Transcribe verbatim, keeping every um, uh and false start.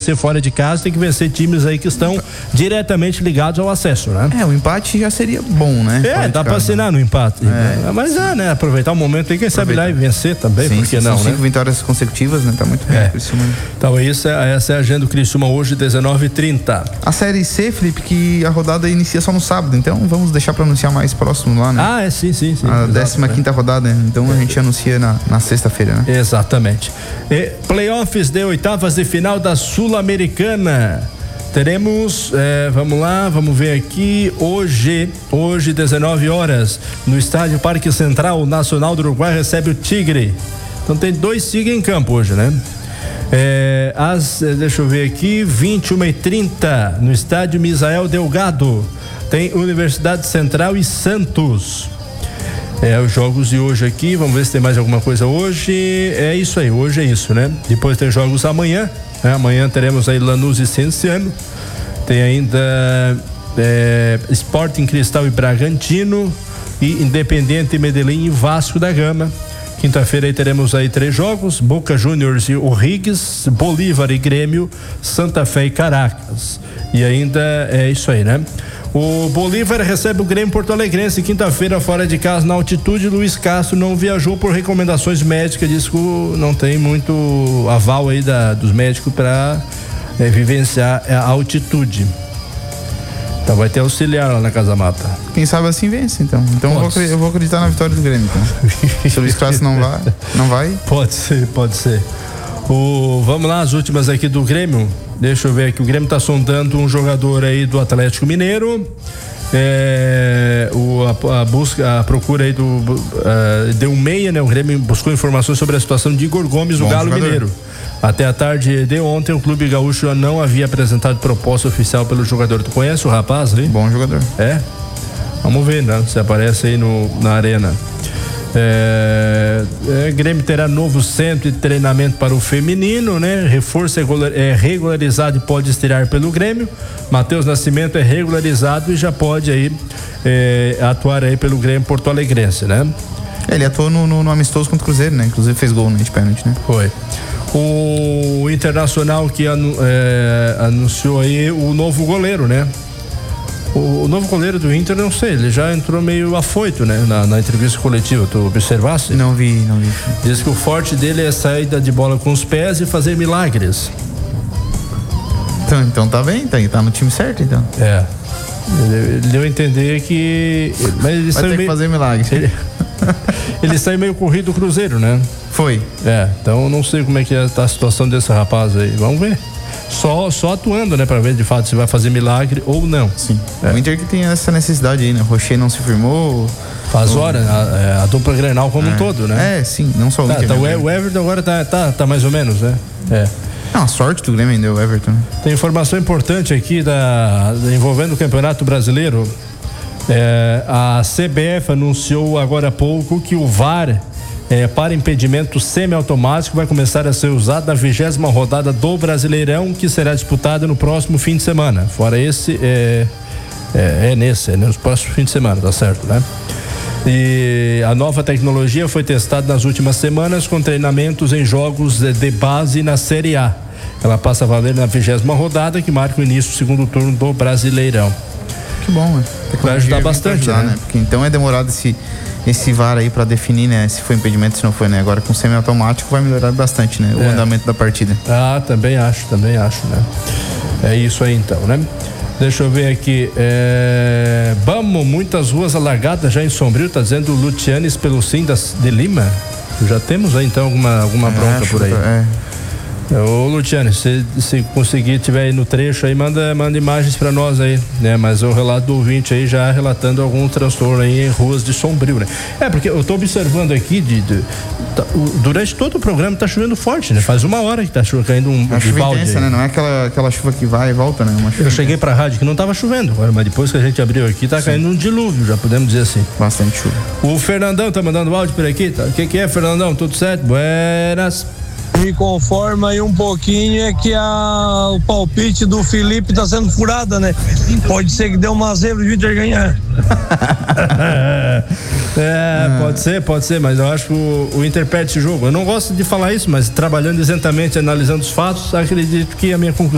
vencer fora de casa, tem que vencer times aí que estão diretamente ligados ao acesso, né? É, o empate já seria bom, né? É, dá pra assinar no empate. É. Mas é, né? Aproveitar o momento aí, quem sabe lá e vencer também, sim, porque sim, não, são né? cinco vitórias consecutivas, né? Tá muito bem, é. Criciúma. Então, isso é, essa é a agenda do Criciúma hoje, dezenove e trinta. A Série C, Felipe, que a rodada inicia só no sábado, então vamos deixar pra anunciar mais próximo lá, né? Ah, é, sim, sim, sim. A décima quinta rodada, então a gente anuncia na, na sexta-feira, né? Exatamente. E playoffs de oitavas de final da Sul-Americana. Teremos, é, vamos lá, vamos ver aqui, hoje, hoje, dezenove horas, no estádio Parque Central, o Nacional do Uruguai recebe o Tigre. Então tem dois Tigres em campo hoje, né? É, as, deixa eu ver aqui, vinte e uma e trinta, no estádio Misael Delgado, tem Universidade Central e Santos. É, os jogos de hoje aqui, vamos ver se tem mais alguma coisa hoje. É isso aí, hoje é isso, né? Depois tem jogos amanhã. É, amanhã teremos aí Lanús e Cienciano, tem ainda é, Sporting Cristal e Bragantino, e Independente Medellín e Vasco da Gama. Quinta-feira aí teremos aí três jogos: Boca Juniors e O'Higgins, Bolívar e Grêmio, Santa Fé e Caracas. E ainda é isso aí, né? O Bolívar recebe o Grêmio Porto Alegrense quinta-feira fora de casa na altitude. Luiz Castro não viajou por recomendações médicas, diz que não tem muito aval aí da, dos médicos para é, vivenciar a altitude. Então vai ter auxiliar lá na Casa Mata. Quem sabe assim vence, então. Então eu vou, eu vou acreditar na vitória do Grêmio, então. Se o Luiz Castro não vai, não vai? Pode ser, pode ser. O, vamos lá, as últimas aqui do Grêmio. Deixa eu ver aqui, o Grêmio está sondando um jogador aí do Atlético Mineiro. É, o, a, a busca, a procura aí do uh, deu um meia, né? O Grêmio buscou informações sobre a situação de Igor Gomes, do Galo jogador. Mineiro. Até a tarde de ontem, o Clube Gaúcho não havia apresentado proposta oficial pelo jogador. Tu conhece o rapaz aí? Bom jogador. É? Vamos ver, né? Se aparece aí no, na arena. É, é, Grêmio terá novo centro de treinamento para o feminino, né? Reforço é regularizado e pode estrear pelo Grêmio. Matheus Nascimento é regularizado e já pode aí é, atuar aí pelo Grêmio Porto Alegrense, né? Ele atuou no, no, no amistoso contra o Cruzeiro, né? Inclusive fez gol, né? De pênalti, né? Foi. O Internacional que anu, é, anunciou aí o novo goleiro, né? O, o novo goleiro do Inter, não sei, ele já entrou meio afoito, né? Na, na entrevista coletiva, tu observasse? Não vi, não vi. Diz que o forte dele é saída de bola com os pés e fazer milagres. Então, então tá bem, tá, tá no time certo, então. É. Ele, ele deu a entender que... Mas ele vai ter meio, que fazer milagre. Ele, ele saiu meio corrido do Cruzeiro, né? Foi. É, então não sei como é que tá a situação desse rapaz aí. Vamos ver. Só, só atuando, né? Pra ver de fato se vai fazer milagre ou não. Sim. É. O Inter que tem essa necessidade aí, né? O Rocher não se firmou. Faz ou... hora, a, a dupla Grenal como é. um todo, né? É, sim, não só o tá, Inter. Tá, né? o Everton agora tá, tá, tá mais ou menos, né? É. Não, a sorte do Grêmio ainda, o Everton. Tem informação importante aqui da, envolvendo o Campeonato Brasileiro. É, a C B F anunciou agora há pouco que o V A R É, para impedimento semiautomático vai começar a ser usado na vigésima rodada do Brasileirão, que será disputada no próximo fim de semana. Fora esse, é, é, é nesse, é nos próximos fim de semana, tá certo, né? E a nova tecnologia foi testada nas últimas semanas com treinamentos em jogos de base na Série A. Ela passa a valer na vigésima rodada, que marca o início do segundo turno do Brasileirão. Que bom, né? Vai ajudar bastante, ajudar, né? né? Porque então é demorado esse esse V A R aí pra definir, né? Se foi impedimento, se não foi, né? Agora com semiautomático vai melhorar bastante, né? O é. andamento da partida. Ah, também acho, também acho, né? É isso aí então, né? Deixa eu ver aqui, é... Vamos, muitas ruas alagadas já em Sombrio, tá dizendo o Lucianes Pelucim das, de Lima. Já temos aí então alguma, alguma bronca é, por aí. É. Ô Luciano, se, se conseguir, tiver aí no trecho aí, manda, manda imagens pra nós aí, né? Mas o relato do ouvinte aí já relatando algum transtorno aí em ruas de Sombrio, né? É, porque eu tô observando aqui, de, de tá, o, durante todo o programa tá chovendo forte, né? Faz uma hora que tá chovendo, caindo um de balde intensa, né? Não é aquela, aquela chuva que vai e volta, né? Uma chuva eu cheguei pra rádio que não tava chovendo agora, mas depois que a gente abriu aqui, tá Sim. caindo um dilúvio, já podemos dizer assim. Bastante chuva. O Fernandão tá mandando áudio por aqui, tá? O que que é, Fernandão? Tudo certo? Buenas. Me conforma aí um pouquinho é que a, o palpite do Felipe tá sendo furada, né? Pode ser que dê uma zebra de o Inter ganhar. É, pode ser, pode ser, mas eu acho que o, o Inter perde esse jogo. Eu não gosto de falar isso, mas trabalhando isentamente, analisando os fatos, acredito que a minha conclusão